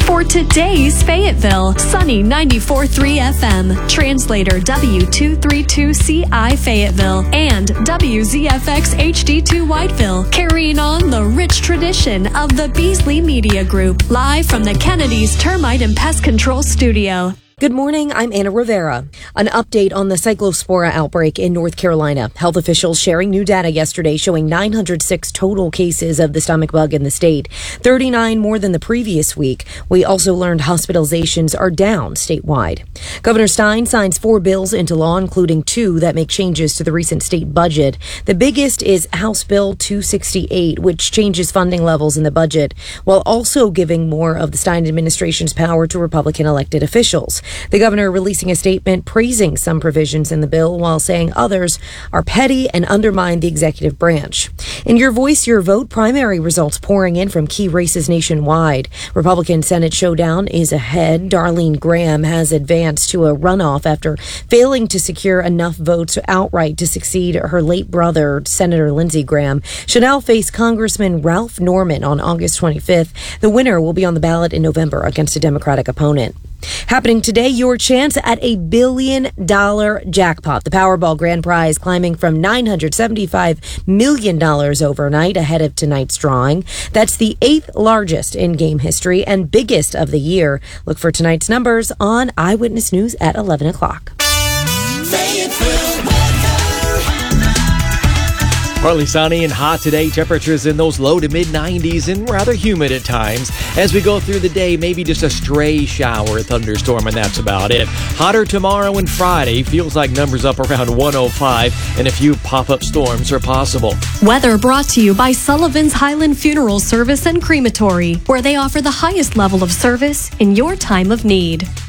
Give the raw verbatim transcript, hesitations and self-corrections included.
For today's Fayetteville, sunny ninety-four point three F M, translator W two thirty-two C I Fayetteville, and W Z F X H D two Whiteville, carrying on the rich tradition of the Beasley Media Group, live from the Kennedy's Termite and Pest Control Studio. Good morning, I'm Anna Rivera. An update on the Cyclospora outbreak in North Carolina. Health officials sharing new data yesterday showing nine hundred six total cases of the stomach bug in the state, thirty-nine more than the previous week. We also learned hospitalizations are down statewide. Governor Stein signs four bills into law, including two that make changes to the recent state budget. The biggest is House Bill two sixty-eight, which changes funding levels in the budget, while also giving more of the Stein administration's power to Republican elected officials. The governor releasing a statement praising some provisions in the bill while saying others are petty and undermine the executive branch. In Your Voice, Your Vote, primary results pouring in from key races nationwide. Republican Senate showdown is ahead. Darlene Graham has advanced to a runoff after failing to secure enough votes outright to succeed her late brother, Senator Lindsey Graham. She'll now face Congressman Ralph Norman on August twenty-fifth. The winner will be on the ballot in November against a Democratic opponent. Happening today, your chance at a billion dollar jackpot. The Powerball grand prize climbing from nine hundred seventy-five million dollars overnight ahead of tonight's drawing. That's the eighth largest in game history and biggest of the year. Look for tonight's numbers on Eyewitness News at eleven o'clock. Partly sunny and hot today. Temperatures in those low to mid nineties and rather humid at times. As we go through the day, maybe just a stray shower, thunderstorm, and that's about it. Hotter tomorrow and Friday. Feels like numbers up around one oh five, and a few pop-up storms are possible. Weather brought to you by Sullivan's Highland Funeral Service and Crematory, where they offer the highest level of service in your time of need.